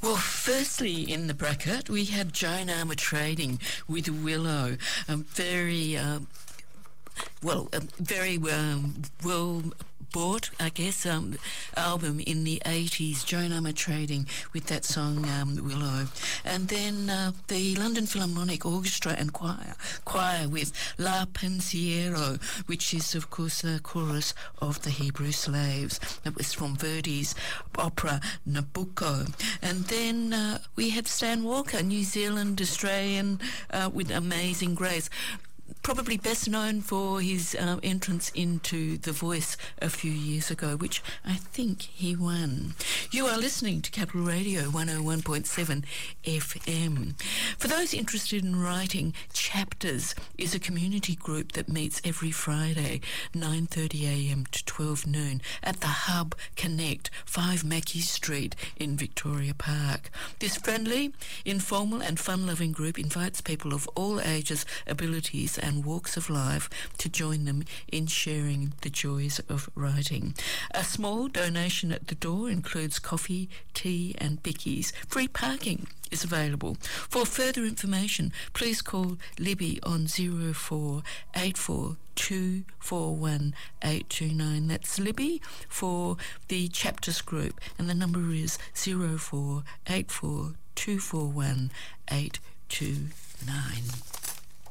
Well, firstly, in the bracket, we had Joan Armour Trading with Willow, very well bought, I guess, album in the 80s, Joan Armour Trading, with that song Willow. And then the London Philharmonic Orchestra and Choir with La Pensiero, which is, of course, the chorus of the Hebrew Slaves. That was from Verdi's opera Nabucco. And then we had Stan Walker, New Zealand, Australian, with Amazing Grace. Probably best known for his entrance into The Voice a few years ago, which I think he won. You are listening to Capital Radio 101.7 FM. For those interested in writing, Chapters is a community group that meets every Friday, 9:30am to 12 noon at the Hub Connect, 5 Mackey Street in Victoria Park. This friendly, informal and fun-loving group invites people of all ages, abilities and walks of life to join them in sharing the joys of writing. A small donation at the door includes coffee, tea and bickies. Free parking is available. For further information, please call Libby on 0484 241 829. That's Libby for the Chapters group, and the number is 0484 241 829.